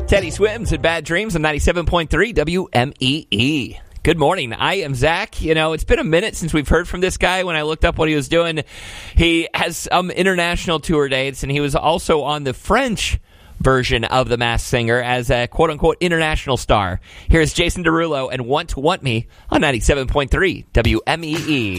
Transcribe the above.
Teddy Swims and Bad Dreams on 97.3 WMEE. Good morning. I am Zach. You know, it's been a minute since we've heard from this guy. When I looked up what he was doing, he has some international tour dates, and he was also on the French version of The Masked Singer as a quote-unquote international star. Here's Jason Derulo and Want to Want Me on 97.3 WMEE.